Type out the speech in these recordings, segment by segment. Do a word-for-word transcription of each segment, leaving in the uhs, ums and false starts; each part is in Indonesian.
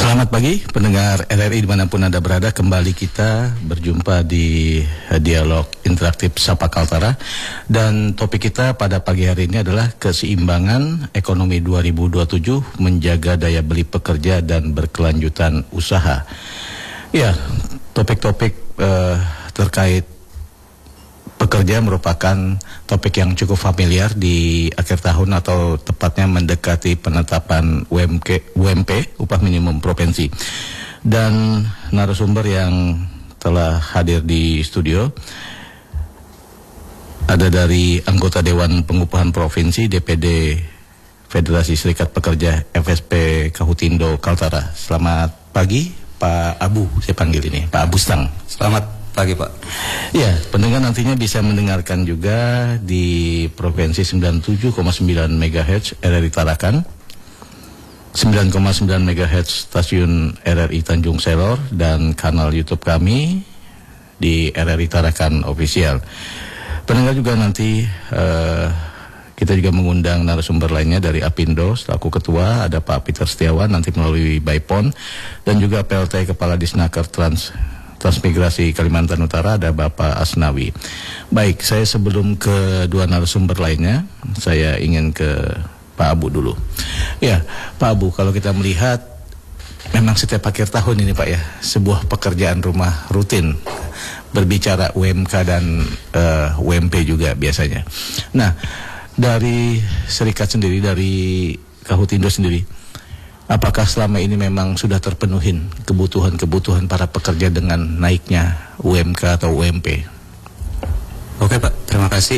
Selamat pagi pendengar R R I dimanapun Anda berada. Kembali kita berjumpa di dialog interaktif Sapa Kaltara. Dan topik kita pada pagi hari ini adalah keseimbangan ekonomi dua ribu dua puluh tujuh, menjaga daya beli pekerja dan berkelanjutan usaha. Ya, topik-topik uh, terkait pekerja merupakan topik yang cukup familiar di akhir tahun atau tepatnya mendekati penetapan U M K, U M P, upah minimum provinsi. Dan narasumber yang telah hadir di studio ada dari anggota Dewan Pengupahan Provinsi D P D Federasi Serikat Pekerja F S P Kahutindo Kaltara. Selamat pagi Pak Abu, saya panggil ini Pak Abustang. Selamat pagi Pak. Ya, pendengar nantinya bisa mendengarkan juga di Provinsi sembilan puluh tujuh koma sembilan megahertz R R I Tarakan, sembilan koma sembilan megahertz stasiun R R I Tanjung Selor, dan kanal YouTube kami di R R I Tarakan Official. Pendengar juga nanti uh, kita juga mengundang narasumber lainnya dari Apindo selaku ketua, ada Pak Peter Setiawan nanti melalui Baipon, dan juga P L T Kepala Disnaker Trans Transmigrasi Kalimantan Utara ada Bapak Asnawi. Baik, saya sebelum ke dua narasumber lainnya, saya ingin ke Pak Abu dulu. Ya, Pak Abu, kalau kita melihat memang setiap akhir tahun ini Pak ya, sebuah pekerjaan rumah rutin berbicara U M K dan uh, U M P juga biasanya. Nah, dari serikat sendiri, dari Kahutindo sendiri, apakah selama ini memang sudah terpenuhin kebutuhan-kebutuhan para pekerja dengan naiknya U M K atau U M P? Oke Pak, terima kasih.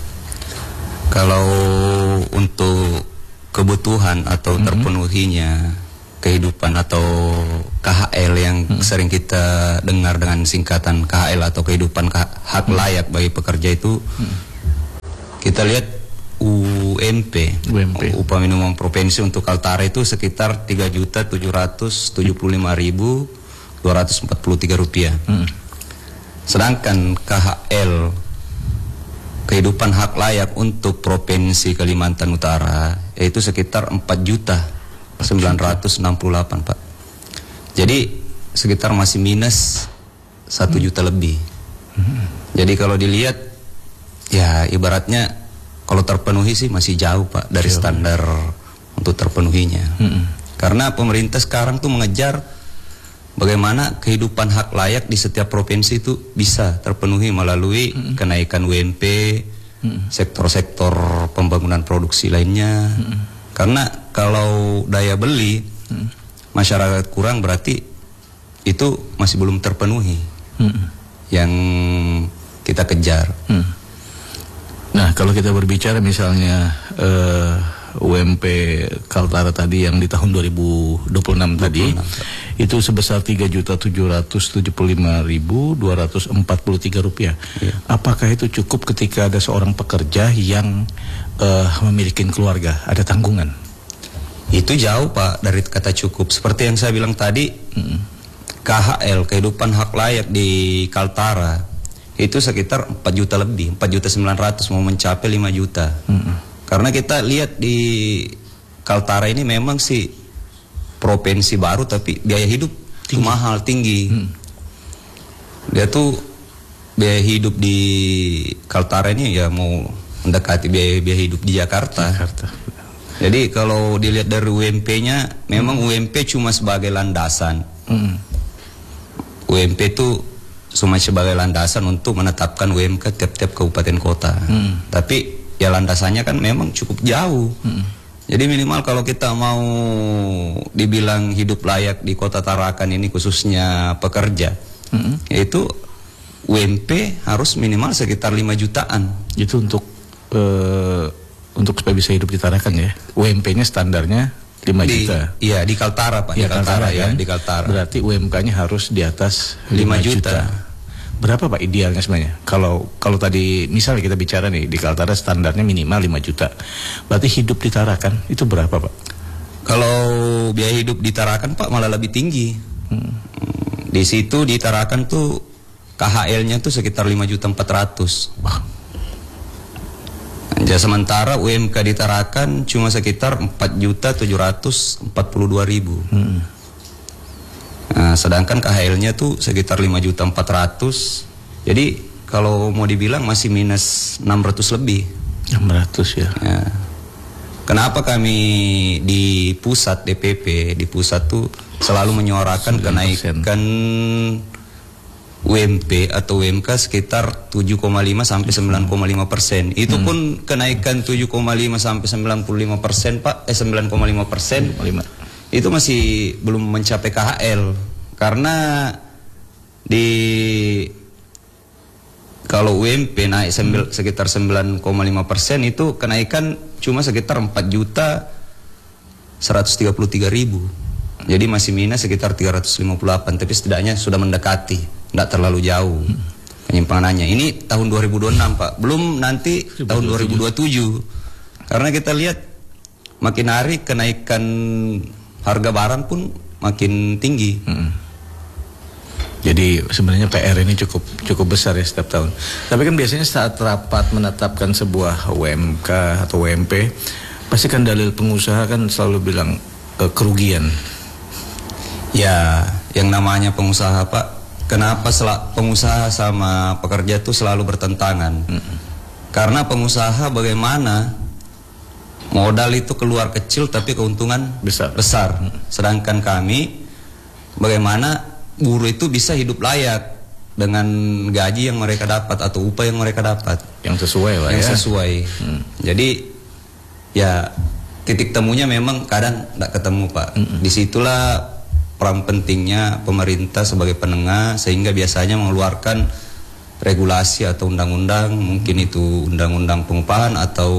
Kalau untuk kebutuhan atau mm-hmm. terpenuhinya kehidupan atau K H L yang mm-hmm. sering kita dengar dengan singkatan K H L atau kehidupan hak layak bagi pekerja itu, mm-hmm. kita lihat U M P, U M P, upah minimum provinsi untuk Kaltara itu sekitar tiga juta tujuh ratus tujuh puluh lima ribu dua ratus empat puluh tiga rupiah. Hmm. Sedangkan K H L kehidupan hak layak untuk Provinsi Kalimantan Utara yaitu sekitar empat juta sembilan ratus enam puluh delapan, Pak. Jadi sekitar masih minus satu juta lebih. Hmm. Jadi kalau dilihat ya ibaratnya kalau terpenuhi sih masih jauh Pak dari jauh. Standar untuk terpenuhinya. Mm-hmm. Karena pemerintah sekarang tuh mengejar bagaimana kehidupan hak layak di setiap provinsi itu bisa terpenuhi melalui mm-hmm. kenaikan U M P, mm-hmm. sektor-sektor pembangunan produksi lainnya. Mm-hmm. Karena kalau daya beli mm-hmm. masyarakat kurang berarti itu masih belum terpenuhi mm-hmm. yang kita kejar. Mm. Nah, kalau kita berbicara misalnya uh, U M P Kaltara tadi yang di tahun dua ribu dua puluh enam tadi itu sebesar tiga juta tujuh ratus tujuh puluh lima ribu dua ratus empat puluh tiga rupiah. Ya. Apakah itu cukup ketika ada seorang pekerja yang uh, memiliki keluarga, ada tanggungan? Itu jauh Pak dari kata cukup. Seperti yang saya bilang tadi, hmm. K H L kehidupan hak layak di Kaltara itu sekitar empat juta lebih, empat juta sembilan ratus mau mencapai lima juta. Mm-hmm. Karena kita lihat di Kaltara ini memang sih provinsi baru tapi biaya hidup tinggi. mahal, tinggi. Mm. Dia tuh biaya hidup di Kaltara ini ya mau mendekati biaya biaya hidup di Jakarta. Jakarta. Jadi kalau dilihat dari U M P-nya, memang mm. U M P cuma sebagai landasan. Mm. U M P itu cuma sebagai landasan untuk menetapkan U M K tiap-tiap kabupaten kota. Hmm. Tapi ya landasannya kan memang cukup jauh. Hmm. Jadi minimal kalau kita mau dibilang hidup layak di Kota Tarakan ini khususnya pekerja, hmm. yaitu U M P harus minimal sekitar lima jutaan. Itu untuk uh, untuk supaya bisa hidup di Tarakan ya. U M P-nya standarnya lima juta. Iya, di Kaltara Pak. Ya, di Kaltara, Kaltara ya, kan? Di Kaltara. Berarti U M K-nya harus di atas lima juta. Berapa Pak idealnya sebenarnya? Kalau kalau tadi misalnya kita bicara nih di Kaltara standarnya minimal lima juta. Berarti hidup di Tarakan itu berapa Pak? Kalau biaya hidup di Tarakan Pak malah lebih tinggi. Hmm. Di situ di Tarakan tuh K H L-nya tuh sekitar lima juta empat ratus. Wah. Ya, sementara U M K di Tarakan cuma sekitar empat juta tujuh ratus empat puluh dua ribu. Hmm. Nah, sedangkan K H L-nya tuh sekitar lima juta empat ratus. Jadi kalau mau dibilang masih minus enam ratus lebih. enam ratus ya. Ya. Kenapa kami di pusat D P P, di pusat tuh selalu menyuarakan kenaikan U M P atau U M K sekitar tujuh koma lima sampai sembilan koma lima persen. Itu hmm. pun kenaikan tujuh koma lima sampai sembilan puluh lima persen, Pak, eh sembilan koma lima persen. Itu masih belum mencapai K H L. Karena di kalau U M P naik hmm. sekitar sembilan koma lima persen, itu kenaikan cuma sekitar empat juta seratus tiga puluh tiga ribu. Jadi masih minus sekitar tiga ratus lima puluh delapan, tapi setidaknya sudah mendekati, tidak terlalu jauh penyimpangannya. Ini tahun dua ribu dua puluh enam, Pak. Belum nanti tahun dua ribu dua puluh tujuh. Karena kita lihat makin hari kenaikan harga barang pun makin tinggi. Hmm. Jadi sebenarnya P R ini cukup cukup besar ya setiap tahun. Tapi kan biasanya saat rapat menetapkan sebuah U M K atau U M P, pasti kan dalil pengusaha kan selalu bilang e, kerugian. Ya, yang namanya pengusaha, Pak, kenapa pengusaha sama pekerja itu selalu bertentangan? Mm-hmm. Karena pengusaha bagaimana modal itu keluar kecil tapi keuntungan besar. besar. Mm-hmm. Sedangkan kami bagaimana buruh itu bisa hidup layak dengan gaji yang mereka dapat atau upah yang mereka dapat. Yang sesuai lah yang ya. Yang sesuai. Mm. Jadi ya titik temunya memang kadang tidak ketemu, Pak. Mm-hmm. Disitulah peran pentingnya pemerintah sebagai penengah, sehingga biasanya mengeluarkan regulasi atau undang-undang, mungkin itu undang-undang pengupahan atau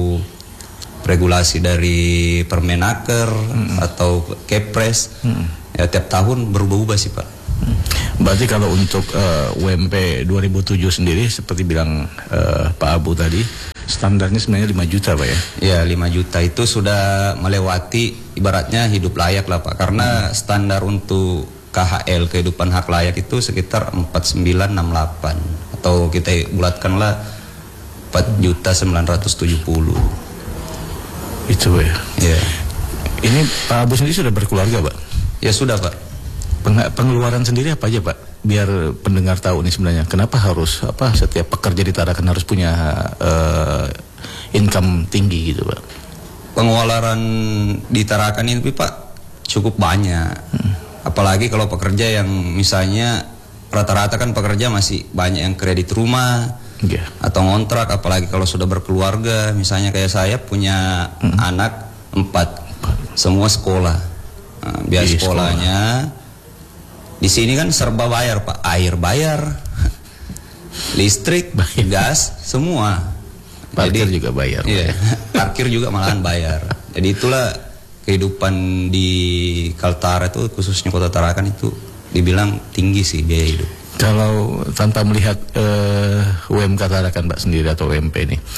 regulasi dari Permenaker hmm. atau Kepres. hmm. Ya tiap tahun berubah-ubah sih, Pak. hmm. Berarti kalau untuk uh, U M P dua ribu tujuh sendiri seperti bilang uh, Pak Abu tadi, standarnya sebenarnya lima juta, Pak ya? Ya, lima juta itu sudah melewati ibaratnya hidup layak lah, Pak. Karena hmm. standar untuk K H L, kehidupan hak layak, itu sekitar empat sembilan enam delapan. Atau kita bulatkanlah empat juta sembilan ratus tujuh puluh. Itu, Pak ya? Ya. Ini Pak Abu sendiri sudah berkeluarga, Pak? Ya sudah, Pak. Peng- pengeluaran sendiri apa aja, Pak? Biar pendengar tahu nih sebenarnya kenapa harus apa setiap pekerja di Tarakan harus punya uh, income tinggi gitu, Pak. Pengeluaran di Tarakan ini, Pak, cukup banyak. Hmm. Apalagi kalau pekerja yang misalnya rata-rata kan pekerja masih banyak yang kredit rumah yeah. atau ngontrak, apalagi kalau sudah berkeluarga. Misalnya kayak saya punya hmm. anak empat, semua sekolah. Nah, biaya di sekolahnya sekolah. Di sini kan serba bayar, Pak. Air bayar, listrik, bayar. Gas, semua. Parkir Jadi, juga bayar. Iya, parkir juga malahan bayar. Jadi itulah kehidupan di Kaltara itu, khususnya Kota Tarakan itu dibilang tinggi sih biaya hidup. Kalau tanpa melihat uh, U M K Tarakan, Pak, sendiri atau U M P ini,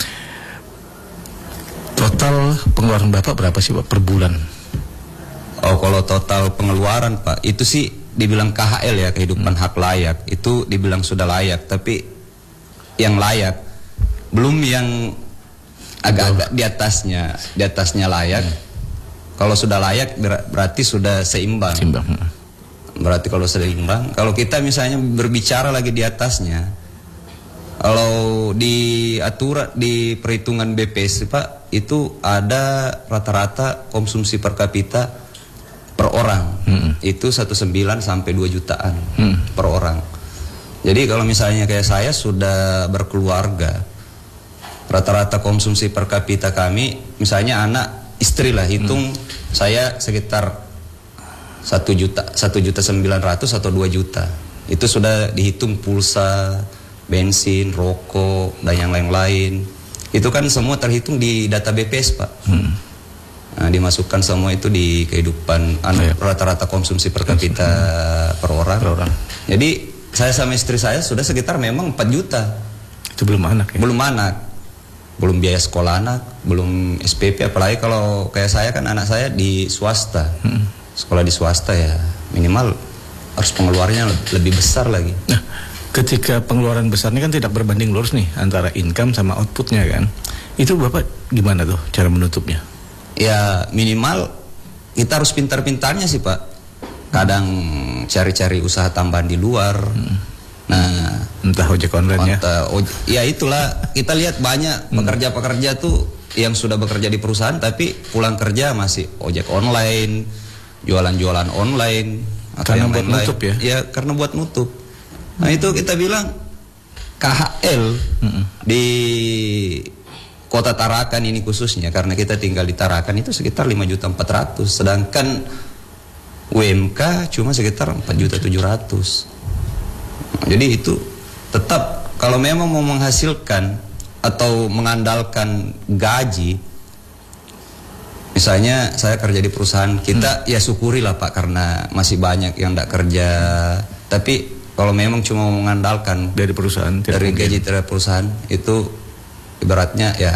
total pengeluaran Bapak berapa sih, Pak, per bulan? Oh, kalau total pengeluaran, Pak, itu sih dibilang K H L ya, kehidupan hmm. hak layak, itu dibilang sudah layak, tapi yang layak belum yang agak-agak di atasnya, di atasnya layak. Hmm. Kalau sudah layak ber- berarti sudah seimbang. Seimbang. Hmm. Berarti kalau seimbang, kalau kita misalnya berbicara lagi di atasnya, kalau di aturan di perhitungan B P S, Pak, itu ada rata-rata konsumsi per kapita per orang hmm. itu satu koma sembilan sampai dua jutaan hmm. per orang. Jadi kalau misalnya kayak saya sudah berkeluarga, rata-rata konsumsi per kapita kami, misalnya anak istri lah hitung, hmm. saya sekitar satu juta, satu juta sembilan ratus atau dua juta. Itu sudah dihitung pulsa, bensin, rokok, dan yang lain-lain. Itu kan semua terhitung di data B P S, Pak. Hmm. Nah, dimasukkan semua itu di kehidupan anu, ya. Rata-rata konsumsi per kapita hmm. per orang. Per orang. Jadi saya sama istri saya sudah sekitar memang empat juta. Itu belum anak ya? Belum anak. Belum biaya sekolah anak, belum S P P, apalagi kalau kayak saya kan anak saya di swasta. Hmm. Sekolah di swasta ya minimal harus pengeluarannya lebih besar lagi. Nah, ketika pengeluaran besar ini kan tidak berbanding lurus nih antara income sama outputnya kan. Itu Bapak gimana tuh cara menutupnya? Ya minimal kita harus pintar-pintarnya sih, Pak. Kadang cari-cari usaha tambahan di luar. Hmm. Nah, entah ojek online entah, ya. Ya itulah kita lihat banyak pekerja-pekerja tuh yang sudah bekerja di perusahaan tapi pulang kerja masih ojek online, jualan-jualan online atau karena yang buat lain-lain. nutup ya. Ya karena buat nutup. Nah, itu kita bilang K H L hmm. di Kota Tarakan ini khususnya karena kita tinggal di Tarakan itu sekitar lima juta empat ratus, sedangkan U M K cuma sekitar empat juta tujuh ratus. Jadi itu tetap kalau memang mau menghasilkan atau mengandalkan gaji, misalnya saya kerja di perusahaan kita, hmm. ya syukurilah Pak karena masih banyak yang tidak kerja. Tapi kalau memang cuma mengandalkan dari perusahaan, dari gaji dari perusahaan itu ibaratnya ya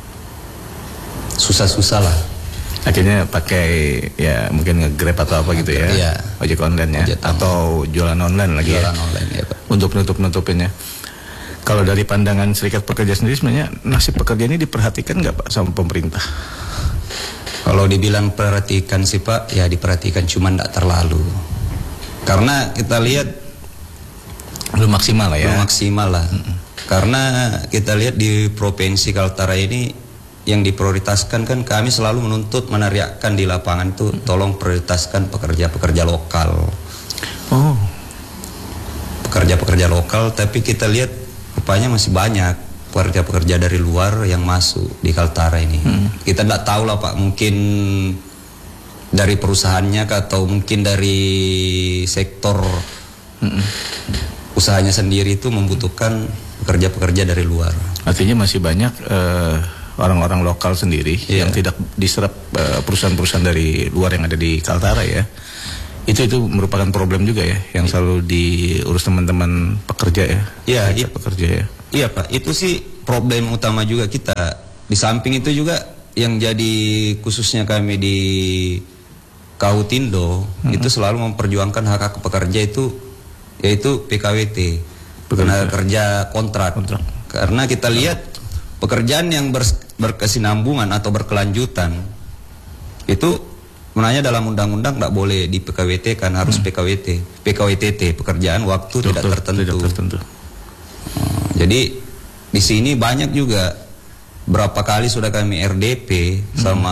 susah-susah lah. Akhirnya pakai ya mungkin nge-Grab atau apa gitu ya, iya. ojek online ya, ojek atau jualan online lagi jualan ya, online ya Pak. Untuk nutup-nutupinnya. Kalau dari pandangan serikat pekerja sendiri sebenarnya nasib pekerja ini diperhatikan nggak Pak sama pemerintah? Kalau dibilang perhatikan sih Pak, ya diperhatikan cuman tidak terlalu. Karena kita lihat belum maksimal lah ya. Belum maksimal lah. Mm-mm. Karena kita lihat di Provinsi Kaltara ini yang diprioritaskan kan kami selalu menuntut meneriakkan di lapangan tuh tolong prioritaskan pekerja-pekerja lokal. Oh. Pekerja-pekerja lokal, tapi kita lihat rupanya masih banyak pekerja-pekerja dari luar yang masuk di Kaltara ini. Hmm. Kita tidak tahu lah Pak, mungkin dari perusahaannya atau mungkin dari sektor hmm. usahanya sendiri itu membutuhkan pekerja-pekerja dari luar. Artinya masih banyak uh, orang-orang lokal sendiri yeah. yang tidak diserap uh, perusahaan-perusahaan dari luar yang ada di Kaltara ya. Itu itu merupakan problem juga ya yang selalu diurus teman-teman pekerja ya. Iya, yeah, pekerja ya. Iya Pak, itu sih problem utama juga kita. Di samping itu juga yang jadi khususnya kami di Kautindo mm-hmm. itu selalu memperjuangkan hak hak pekerja itu yaitu P K W T, tenaga kerja kontrak. kontrak. Karena kita lihat pekerjaan yang berkesinambungan atau berkelanjutan itu sebenarnya dalam undang-undang tidak boleh di P K W T kan harus hmm. P K W T, P K W T T pekerjaan waktu Betul, tidak tertentu. Tidak tertentu. Hmm, jadi di sini banyak juga berapa kali sudah kami R D P hmm. sama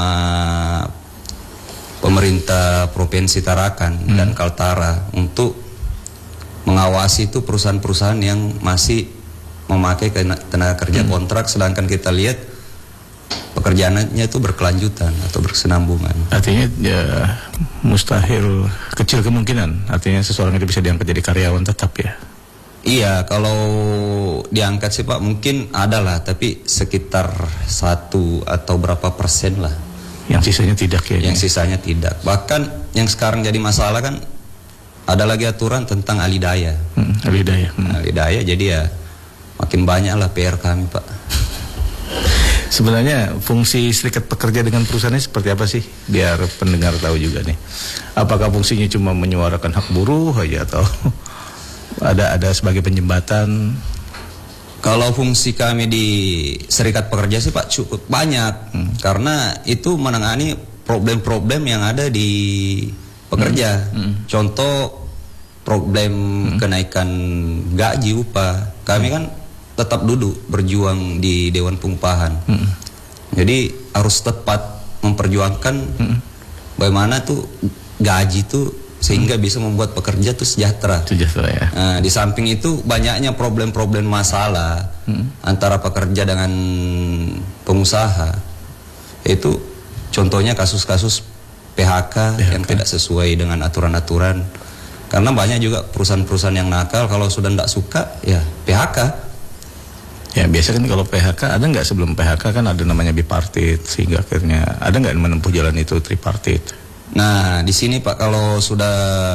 pemerintah Provinsi Tarakan hmm. dan Kaltara untuk mengawasi itu perusahaan-perusahaan yang masih memakai tenaga kerja hmm. kontrak, sedangkan kita lihat pekerjaannya itu berkelanjutan atau berkesinambungan. Artinya ya mustahil kecil kemungkinan. Artinya seseorang itu bisa diangkat jadi karyawan tetap ya. Iya, kalau diangkat sih Pak mungkin ada lah, tapi sekitar satu atau berapa persen lah. Yang sisanya tidak ya. Yang sisanya tidak. Bahkan yang sekarang jadi masalah kan ada lagi aturan tentang alidaya. Hmm, alidaya. Hmm. Alidaya jadi ya makin banyak lah P R kami Pak. Sebenarnya fungsi serikat pekerja dengan perusahaannya seperti apa sih? Biar pendengar tahu juga nih. Apakah fungsinya cuma menyuarakan hak buruh aja atau ada ada sebagai penjembatan? Kalau fungsi kami di serikat pekerja sih Pak cukup banyak. Hmm. Karena itu menangani problem-problem yang ada di pekerja. Hmm. Hmm. Contoh problem hmm. kenaikan gaji upah. Kami hmm. kan tetap duduk berjuang di Dewan Pengupahan. Hmm. Jadi harus tepat memperjuangkan hmm. bagaimana tuh gaji tuh sehingga hmm. bisa membuat pekerja tuh sejahtera. Sejahtera ya. Nah, di samping itu banyaknya problem-problem masalah hmm. antara pekerja dengan pengusaha. Itu contohnya kasus-kasus P H K, P H K yang tidak sesuai dengan aturan-aturan. Karena banyak juga perusahaan-perusahaan yang nakal kalau sudah tidak suka ya P H K. Ya biasa kan kalau P H K ada nggak sebelum P H K kan ada namanya bipartit sehingga akhirnya ada nggak menempuh jalan itu tripartit. Nah di sini Pak kalau sudah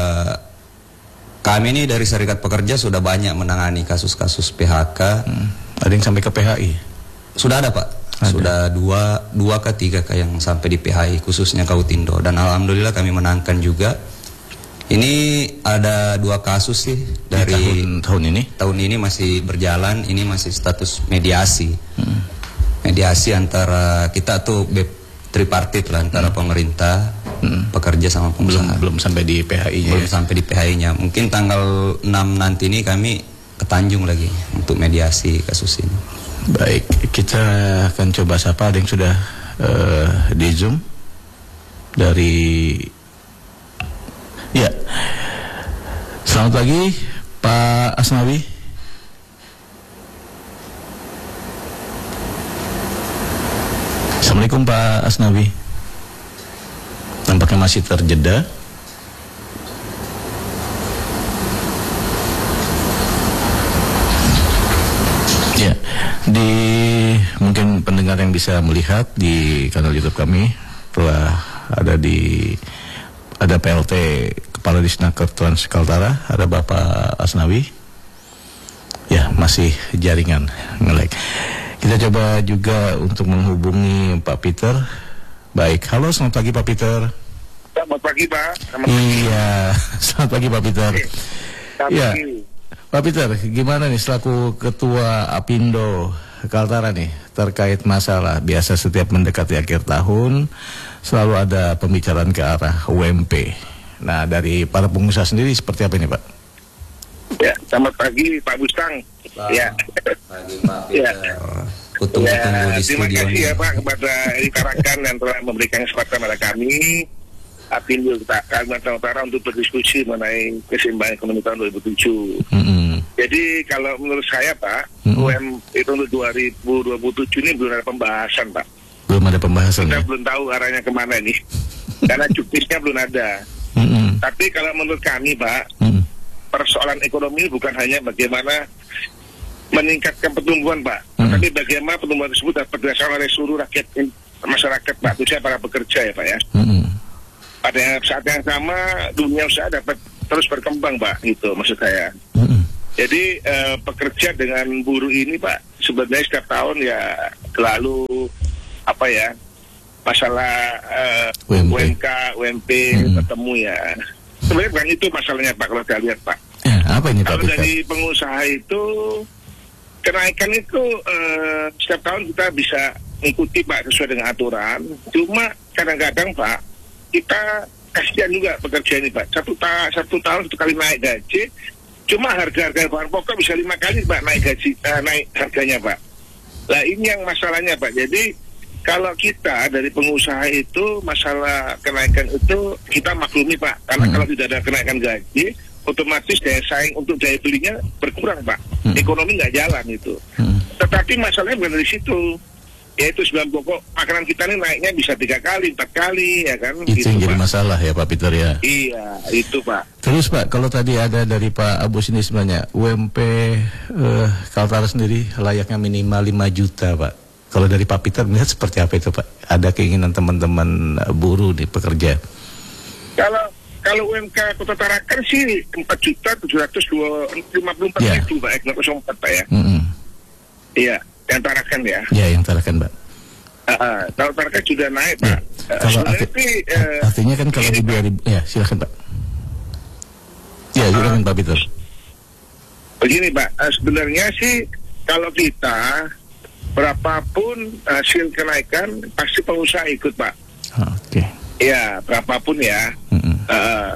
kami ini dari Serikat Pekerja sudah banyak menangani kasus-kasus P H K. Hmm. Ada yang sampai ke P H I? Sudah ada Pak. Ada. Sudah dua dua ke tiga ke yang sampai di P H I khususnya Kautindo dan alhamdulillah kami menangkan juga. Ini ada dua kasus sih dari tahun, tahun ini. Tahun ini masih berjalan. Ini masih status mediasi. Hmm. Mediasi antara kita tuh tripartit lah antara hmm. pemerintah, Hmm. pekerja sama Belum pengusaha. belum sampai di P H I-nya. Belum ya? sampai di P H I-nya. Mungkin tanggal enam nanti ini kami ke Tanjung lagi untuk mediasi kasus ini. Baik, kita akan coba sapa ada yang sudah uh, di Zoom dari ya. Selamat pagi Pak Asnawi. Assalamualaikum Pak Asnawi. Nampaknya masih terjeda. Ya, di mungkin pendengar yang bisa melihat di kanal YouTube kami telah ada di ada P L T Kepala Disnaker Trans Kaltara, ada Bapak Asnawi. Ya, masih jaringan nge-lag. Kita coba juga untuk menghubungi Pak Peter. Baik, halo, selamat pagi Pak Peter. Selamat pagi Pak. Selamat Iya, selamat pagi Pak Peter. Selamat Iya, pagi. Pak Peter, gimana nih selaku Ketua Apindo Kaltara nih terkait masalah biasa setiap mendekati akhir tahun selalu ada pembicaraan ke arah U M P. Nah, dari para pengusaha sendiri seperti apa ini Pak? Ya, selamat pagi Pak Bustang. Ya. Pagi Pak Ya. Tunggu-tunggu Ya, di terima studio kasih ini. ya Pak kepada Rita Rakan yang telah memberikan kesempatan kepada kami Apindo Kalimantan Utara untuk berdiskusi mengenai keseimbangan ekonomi tahun dua ribu tujuh. Mm-mm. Jadi kalau menurut saya Pak, Mm-mm. U M P itu untuk dua ribu dua puluh tujuh ini belum ada pembahasan Pak. Belum ada pembahasan Kita ya? belum tahu arahnya kemana ini. Karena juknisnya belum ada. Mm-mm. Tapi kalau menurut kami Pak, Mm-mm. persoalan ekonomi bukan hanya bagaimana meningkatkan pertumbuhan Pak, Hmm. tapi bagaimana pertumbuhan tersebut dapat dirasakan oleh seluruh rakyat masyarakat Pak, khususnya para pekerja ya Pak ya. Mm-mm. Pada saat yang sama dunia usaha dapat terus berkembang Pak, gitu maksud saya. Mm-mm. Jadi eh, pekerja dengan buruh ini Pak, sebenarnya setiap tahun ya selalu apa ya masalah eh, U M P. U M K, U M P Hmm. ketemu ya. Sebenarnya bukan itu masalahnya Pak kalau saya lihat Pak. Ya, apa ini Pak Kalau Peter? dari pengusaha itu kenaikan itu eh, setiap tahun kita bisa mengikuti Pak sesuai dengan aturan. Cuma kadang-kadang Pak kita kasihan juga pekerja ini Pak. Satu, ta satu tahun satu kali naik gaji. Cuma harga-harga bahan pokok bisa lima kali Pak naik gaji eh, naik harganya Pak. Nah ini yang masalahnya Pak. Jadi kalau kita dari pengusaha itu masalah kenaikan itu kita maklumi Pak. Karena Hmm. kalau tidak ada kenaikan gaji, otomatis daya saing untuk daya belinya berkurang Pak. Hmm. Ekonomi nggak jalan itu. Hmm. Tetapi masalahnya bukan dari situ. Yaitu sembilan pokok makanan kita ini naiknya bisa tiga kali, empat kali ya kan. Itu yang jadi Pak. masalah ya Pak Peter ya. Iya, itu Pak. Terus Pak, kalau tadi ada dari Pak Abus ini sebenarnya U M P eh, Kaltara sendiri layaknya minimal lima juta Pak. Kalau dari Pak Peter melihat seperti apa itu Pak? Ada keinginan teman-teman eh, buruh di pekerja? Kalau kalau U M K Kota Tarakan sih empat juta tujuh ratus lima puluh empat Ya. ribu Pak, eh, nol empat Pak ya. Mm-mm. Iya, yang Tarakan ya. Ya, yang terakan Pak. Uh, uh, kalau Tarakan sudah naik Ya. Pak. Uh, Kalau sebenarnya arti- sih, uh, artinya kan kalau ini, di Pak, dua ribu, ya silakan Pak. Ya, silakan Pak Peter. begini Pak, uh, sebenarnya sih kalau kita berapapun hasil kenaikan pasti pengusaha ikut Pak. Oke. Iya, berapapun ya. Mm-mm. Uh,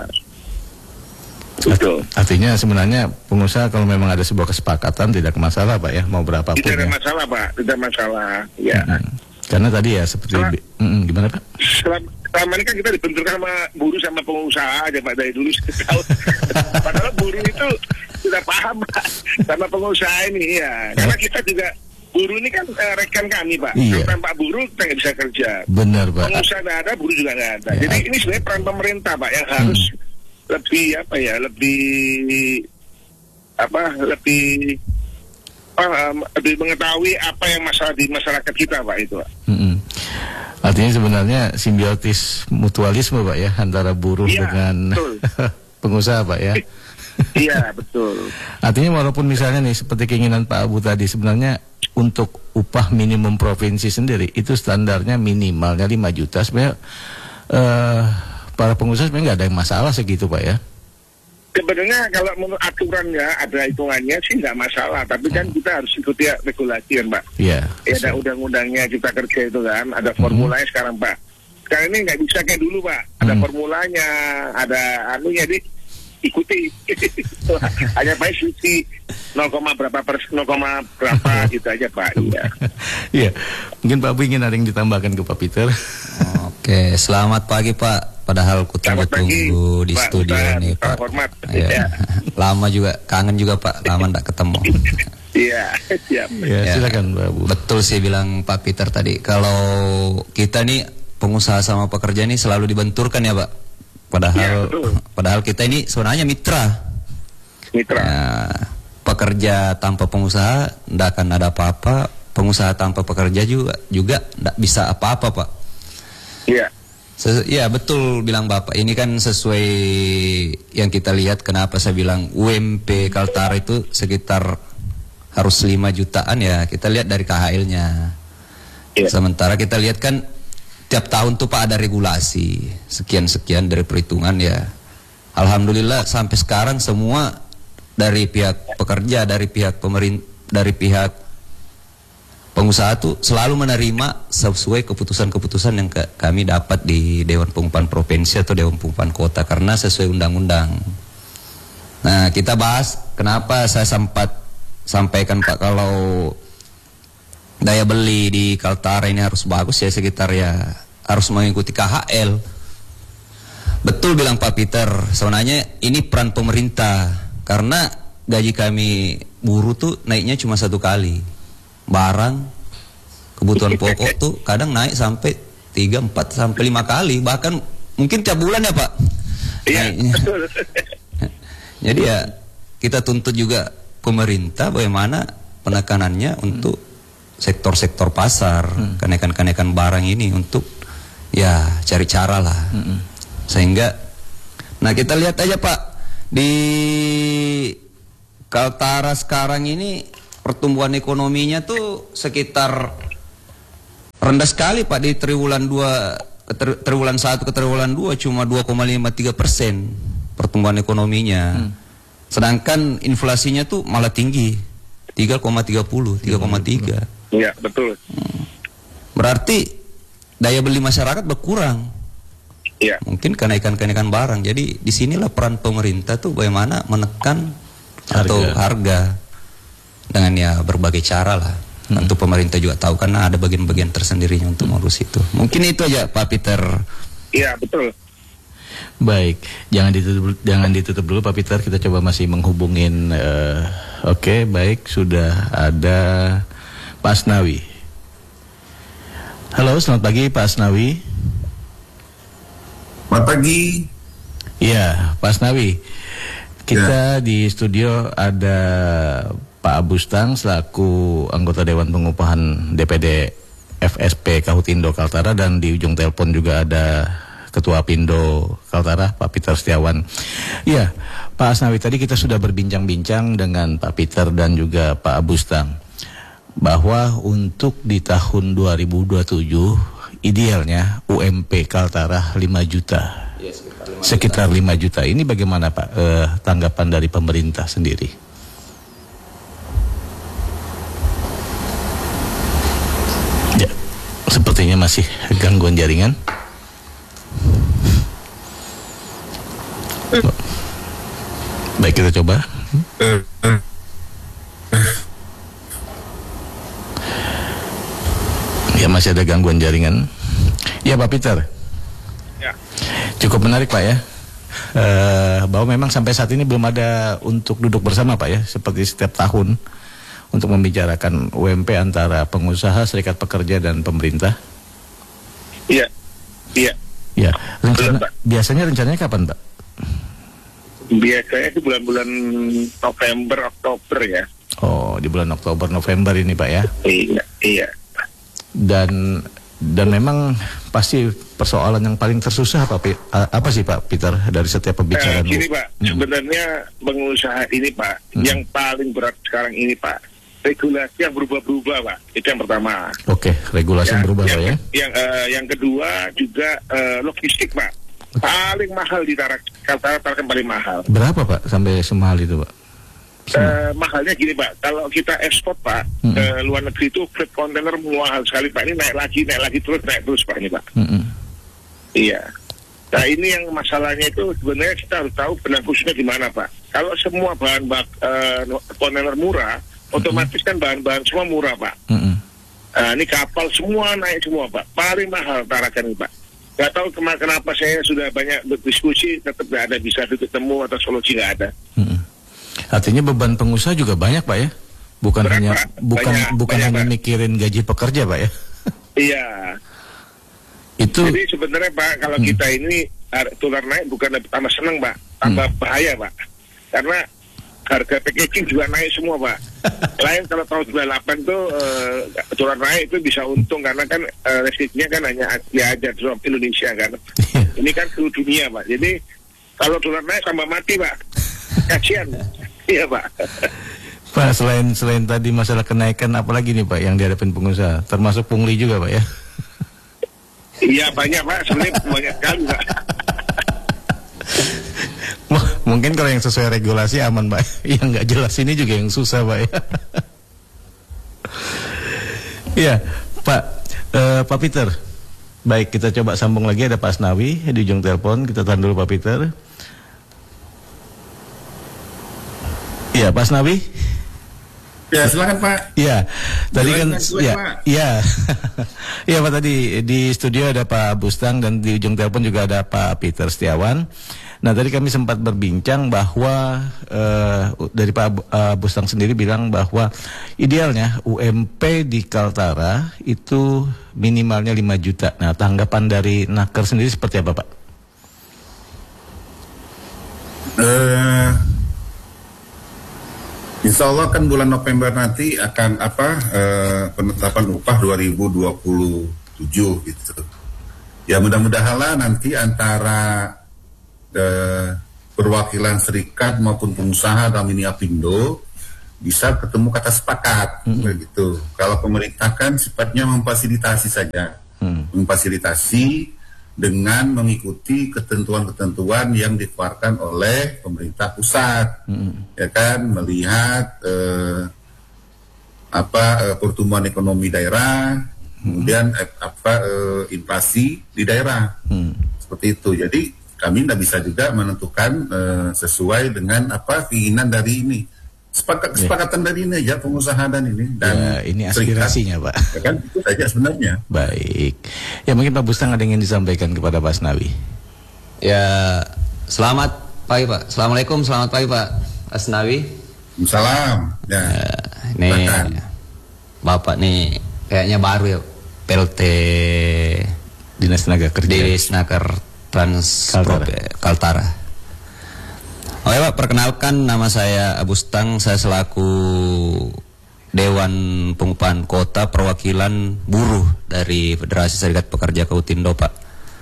betul. Artinya sebenarnya pengusaha kalau memang ada sebuah kesepakatan tidak masalah Pak ya, mau berapapun Tidak ada ya. masalah Pak, tidak masalah. Ya. Mm-mm. Karena tadi ya seperti Selama- bi- Mm-mm, gimana Pak? Selama, selama ini kan kita dibenturkan sama buruh sama pengusaha aja Pak dari dulu saya tahu. Padahal buruh itu sudah paham Pak sama pengusaha ini ya. Karena kita juga buruh ini kan eh, rekan kami Pak. Iya. Kalau tanpa buruh kita nggak bisa kerja. Benar Pak. Pengusaha nggak ada, buruh juga nggak ada. Ya. Jadi ini sebenarnya peran pemerintah Pak yang harus lebih apa ya, lebih apa, lebih apa, lebih mengetahui apa yang masalah di masyarakat kita Pak itu Pak. Mm-mm. Artinya sebenarnya simbiotis mutualisme Pak ya antara buruh Iya, dengan betul. pengusaha Pak ya. Iya betul. Artinya walaupun misalnya nih seperti keinginan Pak Abu tadi sebenarnya untuk upah minimum provinsi sendiri itu standarnya minimalnya lima juta sebenarnya eh, para pengusaha sebenarnya nggak ada yang masalah segitu Pak ya. Sebenarnya kalau menurut aturannya ada hitungannya sih nggak masalah, tapi kan kita harus ikuti regulasi kan Pak. Iya. Ya, ada undang-undangnya Cipta Kerja itu kan, ada formulanya sekarang Pak. Sekarang ini nggak bisa kayak dulu Pak. Ada Hmm. formulanya, ada anunya, di ikuti. Hanya Pak suci nol, berapa persen, nol, berapa gitu aja Pak. Iya. Iya, mungkin Pak Bu ingin ada yang ditambahkan ke Pak Peter. Oke, selamat pagi Pak. Padahal ku Selamat pagi, tunggu di Pak studio Ustaz. nih Salam Pak. hormat. Ya. Ya. Lama juga, kangen juga Pak. Lama ndak ketemu. Iya, siap. Ya, Ya. silakan Pak Bu. Betul sih bilang Pak Peter tadi. Kalau kita nih pengusaha sama pekerja nih selalu dibenturkan ya Pak. Padahal, Ya, betul. padahal kita ini sebenarnya mitra. Mitra. Ya, pekerja tanpa pengusaha ndak akan ada apa-apa. Pengusaha tanpa pekerja juga juga ndak bisa apa-apa Pak. Iya. Ses- ya betul bilang Bapak. Ini kan sesuai yang kita lihat. Kenapa saya bilang U M P Kaltara itu sekitar harus lima jutaan ya. Kita lihat dari K H L-nya. Iya. Sementara kita lihat kan tiap tahun tuh Pak ada regulasi sekian-sekian dari perhitungan ya. Alhamdulillah sampai sekarang semua dari pihak pekerja, dari pihak pemerintah, dari pihak pengusaha tuh selalu menerima sesuai keputusan-keputusan yang ke- kami dapat di Dewan Pengupahan Provinsi atau Dewan Pengupahan Kota karena sesuai undang-undang. Nah, kita bahas kenapa saya sempat sampaikan Pak kalau daya beli di Kaltara ini harus bagus ya, sekitar ya harus mengikuti K H L. Betul bilang Pak Peter, sebenarnya ini peran pemerintah karena gaji kami buruh tuh naiknya cuma satu kali. Barang kebutuhan pokok tuh kadang naik sampai tiga, empat sampai lima kali, bahkan mungkin tiap bulan ya Pak. Iya, Naiknya. betul. Jadi ya kita tuntut juga pemerintah bagaimana penekanannya untuk sektor-sektor pasar, kenaikan-kenaikan barang ini untuk ya cari cara lah. Sehingga nah kita lihat aja Pak di Kaltara sekarang ini pertumbuhan ekonominya tuh sekitar rendah sekali Pak di triwulan dua ke tri- triwulan satu ke triwulan dua cuma dua koma lima tiga persen pertumbuhan ekonominya. Sedangkan inflasinya tuh malah tinggi tiga koma tiga puluh, tiga koma tiga. Iya, betul. Berarti daya beli masyarakat berkurang. Iya. Mungkin kenaikan-kenaikan barang. Jadi disinilah peran pemerintah tuh bagaimana menekan atau Harga. harga dengan ya berbagai cara lah. Tentu pemerintah juga tahu karena ada bagian-bagian tersendirinya untuk mengurus itu. Mungkin itu aja Pak Peter. Iya, betul. Baik, jangan ditutup jangan ditutup dulu Pak Peter, kita coba masih menghubungin eh, oke, baik, sudah ada Pak Asnawi. Halo, selamat pagi Pak Asnawi. Selamat pagi. Iya, Pak Asnawi. Kita di studio ada Pak Abustang selaku anggota Dewan Pengupahan D P D F S P Kahutindo Kaltara, dan di ujung telepon juga ada Ketua Pindo Kaltara, Pak Peter Setiawan. Iya, Pak Asnawi, tadi kita sudah berbincang-bincang dengan Pak Peter dan juga Pak Abustang bahwa untuk di tahun dua ribu dua puluh tujuh idealnya U M P Kaltara lima juta. Sekitar lima juta. Ini bagaimana Pak eh, tanggapan dari pemerintah sendiri? Ya, sepertinya masih gangguan jaringan. Baik, kita coba. Ya, masih ada gangguan jaringan. Ya Pak Peter. Ya. Cukup menarik Pak ya. Eh, bahwa memang sampai saat ini belum ada untuk duduk bersama Pak ya, seperti setiap tahun untuk membicarakan U M P antara pengusaha, serikat pekerja dan pemerintah. Iya. Iya. Ya, rencana, Betul, Pak. biasanya rencananya kapan Pak? Biasanya itu bulan-bulan November, Oktober ya. Oh, di bulan Oktober November ini Pak ya. Iya, iya. Dan dan memang pasti persoalan yang paling tersusah apa Pi- a- apa sih Pak Peter dari setiap Eh, pembicaraan? gini Pak, Hmm. sebenarnya pengusaha ini Pak, Hmm. yang paling berat sekarang ini Pak, regulasi yang berubah-berubah Pak, itu yang pertama. Oke, regulasi yang berubah yang, Pak ya. Yang, eh, yang kedua juga eh, logistik Pak, paling mahal di Tarak, Kaltara Tarakan paling mahal. Berapa Pak sampai semahal itu Pak? Eh, mahalnya gini Pak, kalau kita ekspor Pak Hmm. ke luar negeri itu freight container mahal sekali Pak, ini naik lagi, naik lagi terus, naik terus Pak ini Pak. Mm-mm. Iya. Nah ini yang masalahnya itu sebenarnya kita harus tahu benang khususnya di mana Pak. Kalau semua bahan bak uh, kontainer murah, mm-hmm. otomatis kan bahan-bahan semua murah Pak. Mm-hmm. Nah, ini kapal semua naik semua Pak. Paling mahal Tarakan ini Pak. Gak tahu kema- kenapa saya sudah banyak berdiskusi tetap gak ada bisa titik temu atau solusi gak ada. Mm-hmm. Artinya beban pengusaha juga banyak Pak ya? Bukan Berapa? hanya bukan banyak, bukan banyak, hanya Pak. mikirin gaji pekerja Pak ya? Iya. Itu. Jadi sebenarnya Pak kalau hmm. kita ini dolar naik bukan tambah senang Pak, tambah hmm. bahaya Pak. Karena harga packaging juga naik semua Pak. Lain kalau tahun sembilan puluh delapan tuh uh, dolar naik itu bisa untung karena kan uh, restriksinya kan hanya Asia aja drop Indonesia kan. Ini kan seluruh dunia Pak. Jadi kalau dolar naik tambah mati Pak. Kasihan. Iya Pak. Pak, selain selain tadi masalah kenaikan, apalagi nih Pak yang dihadapin pengusaha, termasuk pungli juga Pak ya? Iya banyak Pak, sebenarnya banyak sekali Pak. Wah, mungkin kalau yang sesuai regulasi aman Pak, yang nggak jelas ini juga yang susah Pak ya. Iya Pak, uh, Pak Peter, baik kita coba sambung lagi, ada Pak Asnawi di ujung telepon, kita tahan dulu Pak Peter. Iya Pak Asnawi. Ya silakan Pak. Iya, tadi kan ya, ya, ya Pak tadi di studio ada Pak Bustang dan di ujung telepon juga ada Pak Peter Setiawan. Nah tadi kami sempat berbincang bahwa uh, dari Pak uh, Bustang sendiri bilang bahwa idealnya U M P di Kaltara itu minimalnya lima juta. Nah tanggapan dari Naker sendiri seperti apa Pak? Uh... Insya Allah kan bulan November nanti akan apa eh, penetapan upah dua ribu dua puluh tujuh gitu. Ya mudah-mudahan nanti antara eh, perwakilan serikat maupun pengusaha dalam ini Apindo bisa ketemu kata sepakat hmm. begitu. Kalau pemerintah kan sifatnya memfasilitasi saja, hmm. memfasilitasi dengan mengikuti ketentuan-ketentuan yang dikeluarkan oleh pemerintah pusat, hmm. ya kan, melihat eh, apa eh, pertumbuhan ekonomi daerah, hmm. kemudian eh, apa eh, inflasi di daerah, hmm. seperti itu. Jadi kami tidak bisa juga menentukan eh, sesuai dengan apa keinginan dari ini. Sepakat, kesepakatan ya. Dari ini aja pengusaha dan ini dan ya, ini aspirasinya serikat. Pak. Ya kan itu saja sebenarnya. Baik. Ya mungkin Pak Bustang ada yang ingin disampaikan kepada Pak Asnawi. Ya selamat pagi Pak. Assalamualaikum, selamat pagi Pak Asnawi. Salam. Ya. ya nih Bahkan. Bapak nih kayaknya baru ya P L T Dinas Tenaga Kerja. Dinas Tenaga Trans Kaltara. Kaltara. Oke Pak, perkenalkan nama saya Abustang, saya selaku Dewan Pengupahan Kota Perwakilan Buruh dari Federasi Serikat Pekerja Kautindo Pak.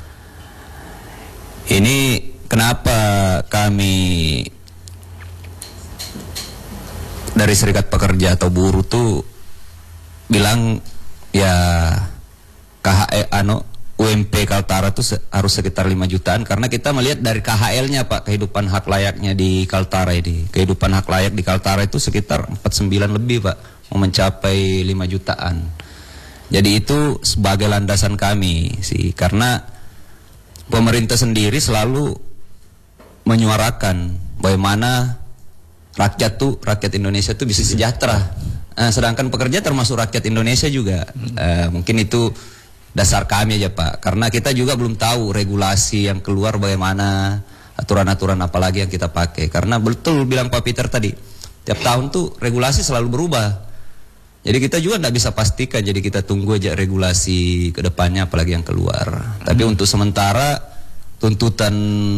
Ini kenapa kami dari Serikat Pekerja atau Buruh tuh bilang ya K H E ano U M P Kaltara itu se- harus sekitar lima jutaan karena kita melihat dari K H L-nya Pak, kehidupan hak layaknya di Kaltara ini. Kehidupan hak layak di Kaltara itu sekitar empat puluh sembilan lebih Pak, mau mencapai lima jutaan. Jadi itu sebagai landasan kami sih, karena pemerintah sendiri selalu menyuarakan bagaimana rakyat tuh, rakyat Indonesia tuh bisa sejahtera. Nah, sedangkan pekerja termasuk rakyat Indonesia juga. Uh, mungkin itu dasar kami aja Pak, karena kita juga belum tahu regulasi yang keluar bagaimana, aturan-aturan apa lagi yang kita pakai. Karena betul bilang Pak Peter tadi, tiap tahun tuh regulasi selalu berubah. Jadi kita juga tidak bisa pastikan, jadi kita tunggu aja regulasi ke depannya apalagi yang keluar. Hmm. Tapi untuk sementara tuntutan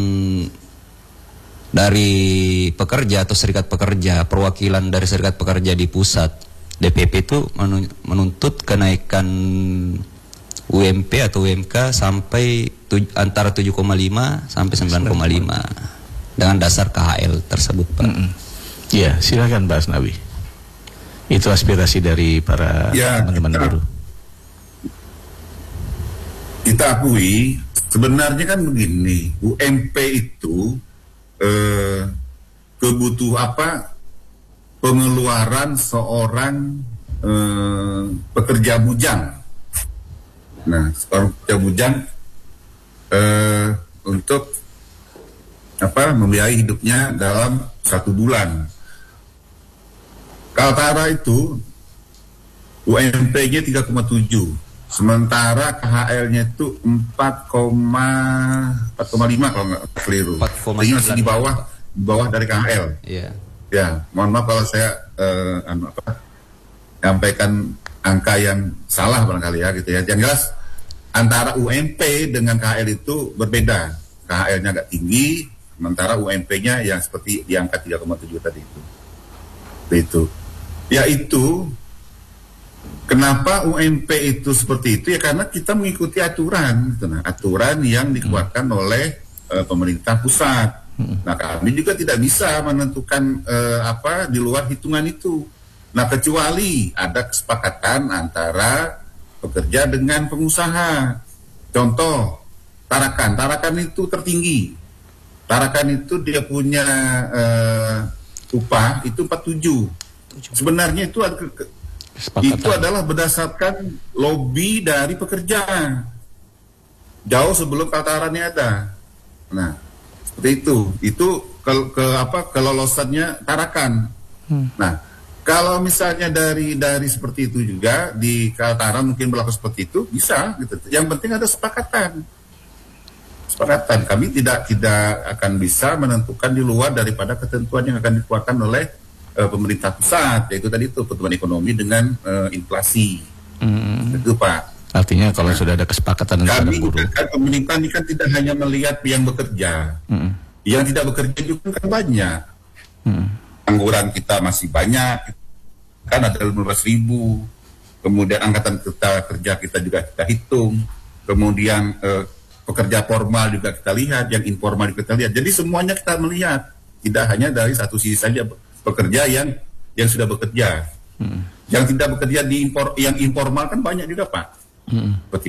dari pekerja atau serikat pekerja, perwakilan dari serikat pekerja di pusat D P P itu menuntut kenaikan U M P atau U M K sampai tuj- antara tujuh koma lima sampai sembilan koma lima dengan dasar K H L tersebut Pak. Iya, mm-hmm. Silakan Pak Asnawi. Itu aspirasi dari para ya, teman-teman kita, buruh. Kita akui sebenarnya kan begini, U M P itu eh, kebutuh apa pengeluaran seorang eh, pekerja bujang. Nah, seorang pekerja bujang eh, untuk apa membiayai hidupnya dalam satu bulan. Kaltara itu U M P-nya tiga koma tujuh, sementara K H L-nya itu empat koma lima kalau nggak keliru. empat koma Jadi masih di sembilan. bawah di bawah dari K H L. Iya. Ya, mohon maaf kalau saya eh, anu apa, sampaikan angka yang salah barangkali ya gitu ya. Yang jelas antara U M P dengan K H L itu berbeda. K H L-nya agak tinggi, sementara U M P-nya yang seperti di angka tiga koma tujuh tadi itu. Itu. Yaitu kenapa U M P itu seperti itu ya karena kita mengikuti aturan gitu, nah, aturan yang dikeluarkan hmm. oleh uh, pemerintah pusat. Hmm. Nah, kami juga tidak bisa menentukan uh, apa di luar hitungan itu. Nah, kecuali ada kesepakatan antara pekerja dengan pengusaha. Contoh, Tarakan. Tarakan itu tertinggi. Tarakan itu dia punya uh, upah itu empat puluh tujuh. Sebenarnya itu ada ke- itu adalah berdasarkan lobby dari pekerja. Jauh sebelum Kaltara ini ada. Nah, seperti itu. Itu ke, ke apa kelolosannya Tarakan. Hmm. Nah, kalau misalnya dari dari seperti itu juga di Kaltara mungkin berlaku seperti itu, bisa gitu. Yang penting ada sepakatan. Sepakatan. Kami tidak tidak akan bisa menentukan di luar daripada ketentuan yang akan dikeluarkan oleh uh, pemerintah pusat, yaitu tadi itu pertumbuhan ekonomi dengan uh, inflasi. Hmm. Itu Pak. Artinya kalau nah, sudah ada kesepakatan antara kami buruh. Kan pemerintah ini kan tidak hanya melihat yang bekerja, hmm. yang tidak bekerja juga kan banyak. Hmm. Angguran kita masih banyak, kan ada lima belas ribu. Kemudian angkatan kita kerja kita juga kita hitung. Kemudian uh, pekerja formal juga kita lihat, yang informal juga kita lihat. Jadi semuanya kita melihat, tidak hanya dari satu sisi saja pekerja yang yang sudah bekerja. Hmm. Yang tidak bekerja di impor, yang informal kan banyak juga Pak. Hmm. Seperti